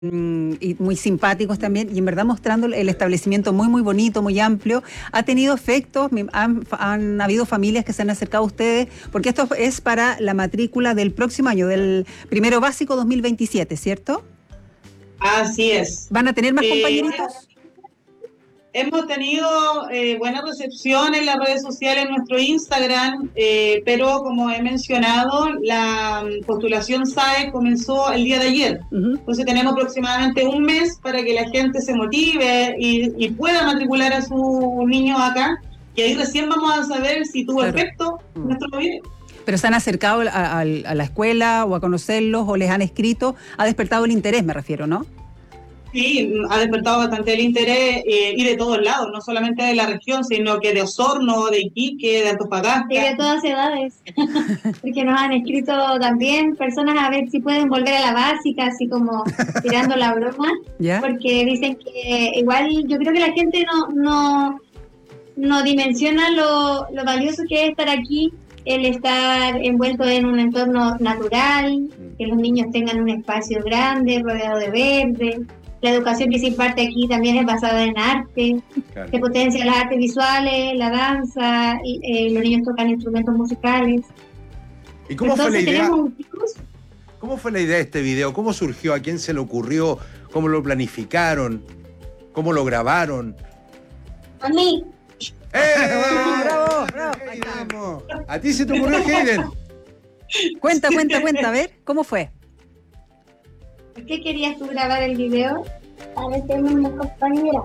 y muy simpáticos también, y en verdad mostrando el establecimiento muy, muy bonito, muy amplio. Ha tenido efectos, han habido familias que se han acercado a ustedes, porque esto es para la matrícula del próximo año, del primero básico 2027, ¿cierto? Así es. ¿Van a tener más compañeritos? Hemos tenido buena recepción en las redes sociales, en nuestro Instagram, pero como he mencionado, la postulación SAE comenzó el día de ayer. Entonces tenemos aproximadamente un mes para que la gente se motive y pueda matricular a sus niños acá. Y ahí recién vamos a saber si tuvo efecto nuestro video. ¿Pero se han acercado a la escuela o a conocerlos o les han escrito? Ha despertado el interés, me refiero, ¿no? Sí, ha despertado bastante el interés y de todos lados, no solamente de la región, sino que de Osorno, de Iquique, de Antofagasta. Y de todas edades, porque nos han escrito también personas a ver si pueden volver a la básica, así como tirando la broma, ¿Ya? Porque dicen que igual yo creo que la gente no dimensiona lo valioso que es estar aquí, el estar envuelto en un entorno natural, que los niños tengan un espacio grande, rodeado de verde. La educación que se imparte aquí también es basada en arte, se potencia las artes visuales, la danza, los niños tocan instrumentos musicales. ¿Y cómo fue la idea? Tenemos ¿Cómo fue la idea de este video? ¿Cómo surgió? ¿A quién se le ocurrió? ¿Cómo lo planificaron? ¿Cómo lo grabaron? A mí. ¡Bravo! Ahí estamos. ¿A ti se te ocurrió, Hayden? Cuenta, a ver, ¿cómo fue? ¿Por qué querías tú grabar el video? Para tener una compañera.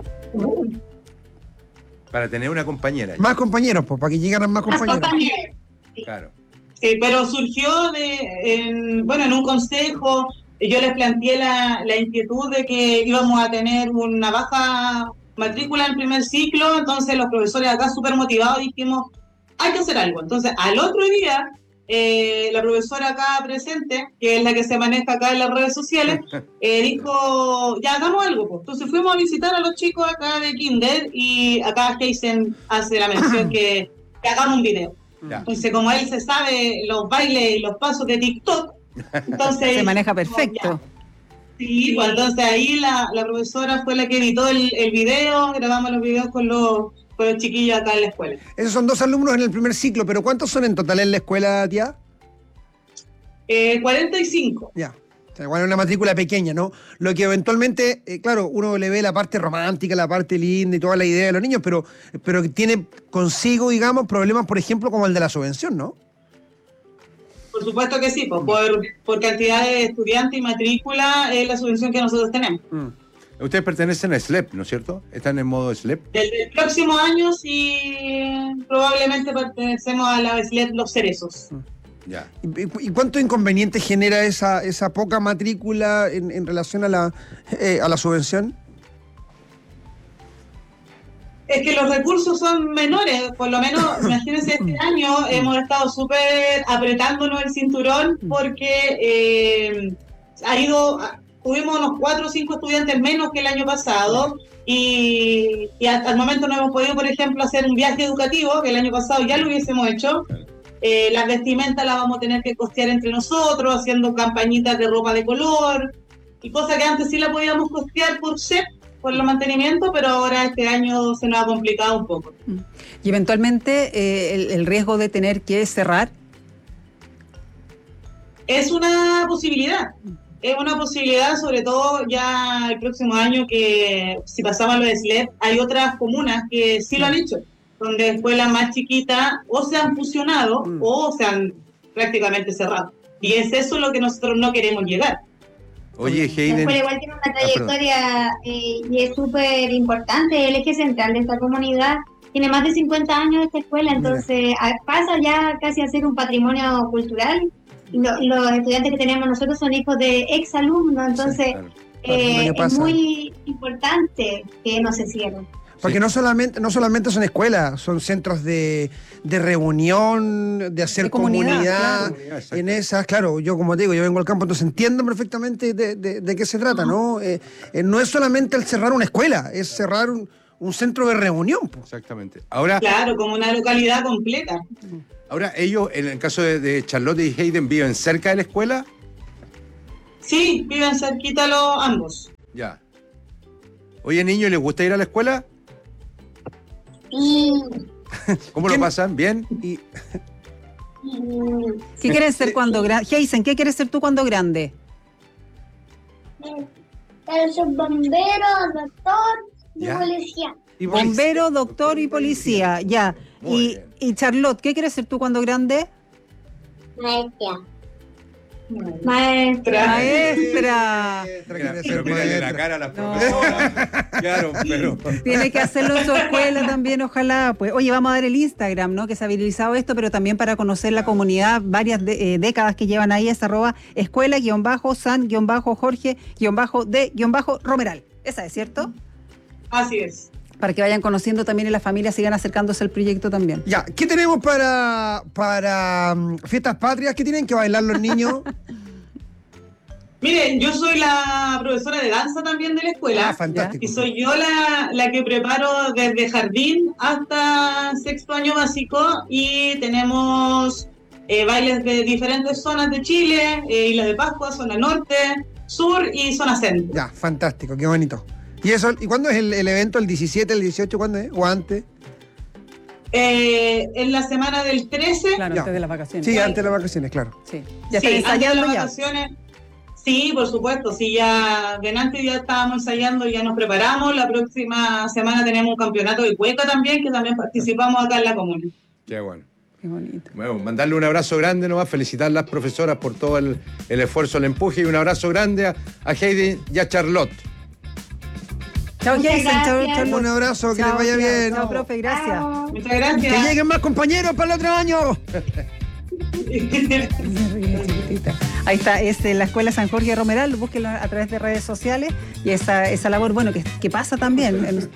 Para tener una compañera. Más compañeros, pues, para que llegaran más compañeros. Sí. Claro. Sí, pero surgió en un consejo. Yo les planteé la inquietud de que íbamos a tener una baja matrícula en primer ciclo, entonces los profesores acá súper motivados dijimos, hay que hacer algo. Entonces, al otro día, la profesora acá presente, que es la que se maneja acá en las redes sociales, dijo, ya hagamos algo. Pues. Entonces fuimos a visitar a los chicos acá de Kinder y acá Jason hace la mención que hagamos un video. Ya. Entonces, como él se sabe los bailes y los pasos de TikTok, entonces... Se maneja perfecto. Sí, pues entonces ahí la profesora fue la que editó el video, grabamos los videos con los chiquillos acá en la escuela. Esos son 2 alumnos en el primer ciclo, pero ¿cuántos son en total en la escuela, tía? 45. Ya. O sea, igual es una matrícula pequeña, ¿no? Lo que eventualmente, claro, uno le ve la parte romántica, la parte linda y toda la idea de los niños, pero tiene consigo, digamos, problemas, por ejemplo, como el de la subvención, ¿no? Por supuesto que sí, pues, por cantidad de estudiantes y matrícula es la subvención que nosotros tenemos. Ustedes pertenecen a SLEP, ¿no es cierto? ¿Están en modo SLEP? Desde el próximo año sí, probablemente pertenecemos a la SLEP Los Cerezos. Ya. ¿Y cuánto inconveniente genera esa poca matrícula en relación a la subvención? Es que los recursos son menores, por lo menos, imagínense, este año hemos estado súper apretándonos el cinturón porque tuvimos unos 4 o 5 estudiantes menos que el año pasado y hasta el momento no hemos podido, por ejemplo, hacer un viaje educativo, que el año pasado ya lo hubiésemos hecho. Las vestimentas las vamos a tener que costear entre nosotros, haciendo campañitas de ropa de color y cosas que antes sí la podíamos costear por los mantenimientos, pero ahora este año se nos ha complicado un poco. Y eventualmente el riesgo de tener que cerrar. Es una posibilidad, sobre todo ya el próximo año, que si pasamos a lo de SLEP, hay otras comunas que sí lo han hecho, donde escuelas más chiquitas o se han fusionado o se han prácticamente cerrado. Y es eso lo que nosotros no queremos llegar. Oye, Hayden... La escuela igual tiene una trayectoria y es súper importante, el eje central de esta comunidad. Tiene más de 50 años esta escuela, entonces pasa ya casi a ser un patrimonio cultural. Los estudiantes que tenemos nosotros son hijos de exalumnos, entonces es muy importante que no se cierren. Porque no solamente son escuelas, son centros de reunión, de hacer comunidad claro. En esas, claro, yo como te digo, yo vengo al campo, entonces entiendo perfectamente de qué se trata, ¿no? No es solamente el cerrar una escuela, es cerrar un centro de reunión. Po. Exactamente. Ahora, claro, como una localidad completa. Ahora, ellos, en el caso de Charlotte y Hayden, ¿viven cerca de la escuela? Sí, viven cerquita ambos. Ya. Oye, niños, ¿les gusta ir a la escuela? Sí. ¿Cómo lo pasan? ¿Bien? Y ¿Qué quieres ser cuando grande? Jason, ¿qué quieres ser tú cuando grande? Pero soy bombero, doctor y Ya. policía. Bombero, doctor y policía, ya. Muy Y Charlotte, ¿qué quieres ser tú cuando grande? Maestra. Maestra. Maestra. Pero mírale la cara a las profesoras. Claro, pero... Tiene que hacerlo en su escuela también, ojalá. Pues, oye, vamos a dar el Instagram, ¿no? Que se ha habilitado esto, pero también para conocer la comunidad, varias décadas que llevan ahí, es @escuela_san_jorge_de_romeral. Esa es, ¿cierto? Así es. Para que vayan conociendo también y las familias sigan acercándose al proyecto también. Ya, ¿qué tenemos para fiestas patrias? ¿Qué tienen que bailar los niños? Miren, yo soy la profesora de danza también de la escuela. Fantástico. Y soy yo la que preparo desde jardín hasta sexto año básico y tenemos bailes de diferentes zonas de Chile, Isla de Pascua, zona norte, sur y zona centro. Ya, fantástico, qué bonito. ¿Y cuándo es el evento? ¿El 17, el 18? ¿Cuándo es? ¿O antes? En la semana del 13. Claro, Ya. antes de las vacaciones. Sí, antes de las vacaciones, claro. Sí. Ya Sí, están antes de ensayando las ya. vacaciones. Sí, por supuesto. Sí, ya de antes ya estábamos ensayando, ya nos preparamos. La próxima semana tenemos un campeonato de cueca también, que también participamos acá en la comuna. Qué bueno. Qué bonito. Bueno, mandarle un abrazo grande nomás, felicitar a las profesoras por todo el esfuerzo, el empuje, y un abrazo grande a Heidi y a Charlotte. Chao, Muchas Jason. Chao, gracias. Charlotte. Un abrazo, que Chao, les vaya chao, bien. Chao, profe, gracias. Chao. Muchas Que gracias. lleguen más compañeros para el otro año. Ahí está, es la Escuela San Jorge de Romeral, búsquenlo a través de redes sociales y esa labor, bueno, que pasa también.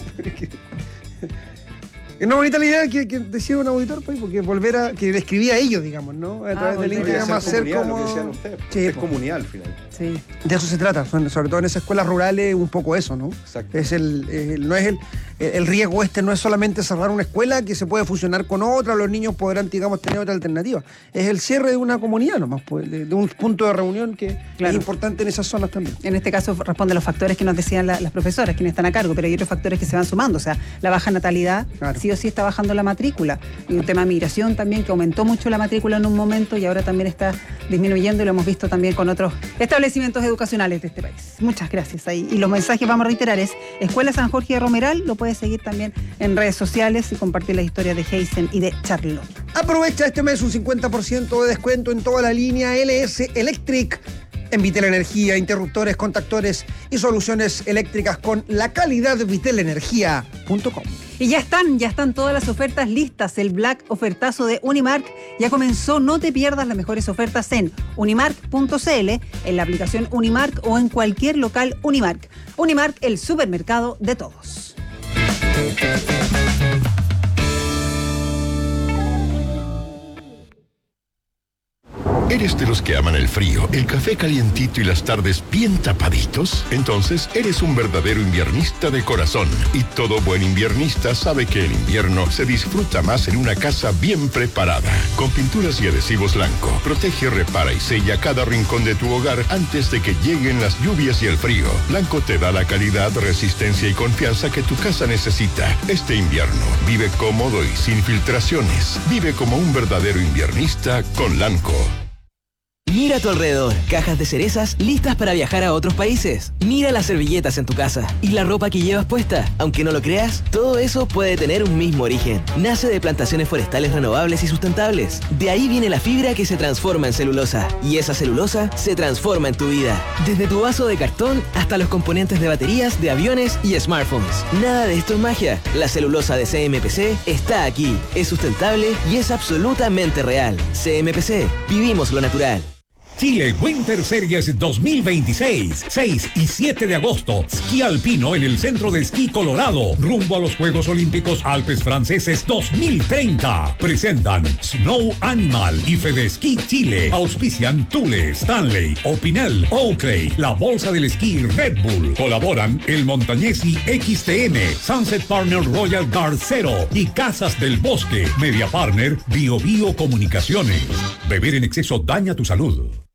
Es una bonita la idea que decía un auditor, pues, porque que describía a ellos, digamos, ¿no? A través del volver Instagram, a hacer comunidad, como... lo que decían ustedes. Sí, Es po. comunidad al final. Sí. De eso se trata, sobre todo en esas escuelas rurales, un poco eso, ¿no? Exacto. Es no es el riesgo no es solamente cerrar una escuela que se puede fusionar con otra, los niños podrán, digamos, tener otra alternativa. Es el cierre de una comunidad nomás, pues, de un punto de reunión que Claro. es importante en esas zonas también. En este caso responde a los factores que nos decían las profesoras, quienes están a cargo, pero hay otros factores que se van sumando. O sea, la baja natalidad, Claro. sí o sí está bajando la matrícula. Y un tema de migración también, que aumentó mucho la matrícula en un momento y ahora también está disminuyendo, y lo hemos visto también con otros establecimientos educacionales de este país. Muchas gracias ahí. Y los mensajes, vamos a reiterar, es Escuela San Jorge de Romeral, lo puedes seguir también en redes sociales y compartir la historia de Jason y de Charlotte. Aprovecha este mes un 50% de descuento en toda la línea LS Electric. En Vitel Energía, interruptores, contactores y soluciones eléctricas con la calidad de vitelenergia.com. Y ya están todas las ofertas listas. El Black Ofertazo de Unimark ya comenzó. No te pierdas las mejores ofertas en unimark.cl, en la aplicación Unimark o en cualquier local Unimark. Unimark, el supermercado de todos. ¿Eres de los que aman el frío, el café calientito y las tardes bien tapaditos? Entonces eres un verdadero inviernista de corazón. Y todo buen inviernista sabe que el invierno se disfruta más en una casa bien preparada. Con pinturas y adhesivos Lanco, protege, repara y sella cada rincón de tu hogar antes de que lleguen las lluvias y el frío. Lanco te da la calidad, resistencia y confianza que tu casa necesita. Este invierno, vive cómodo y sin filtraciones. Vive como un verdadero inviernista con Lanco. Mira a tu alrededor, cajas de cerezas listas para viajar a otros países. Mira las servilletas en tu casa y la ropa que llevas puesta. Aunque no lo creas, todo eso puede tener un mismo origen. Nace de plantaciones forestales renovables y sustentables. De ahí viene la fibra que se transforma en celulosa. Y esa celulosa se transforma en tu vida. Desde tu vaso de cartón hasta los componentes de baterías, de aviones y smartphones. Nada de esto es magia. La celulosa de CMPC está aquí. Es sustentable y es absolutamente real. CMPC, vivimos lo natural. Chile Winter Series 2026, 6 y 7 de agosto. Esquí alpino en el Centro de Esquí Colorado, rumbo a los Juegos Olímpicos Alpes Franceses 2030. Presentan Snow Animal y Fedesquí Chile. Auspician Thule, Stanley, Opinel, Oakley, la Bolsa del Esquí Red Bull. Colaboran el Montañesi XTM, Sunset Partner Royal Guard Zero y Casas del Bosque. Media Partner Bio Comunicaciones. Beber en exceso daña tu salud.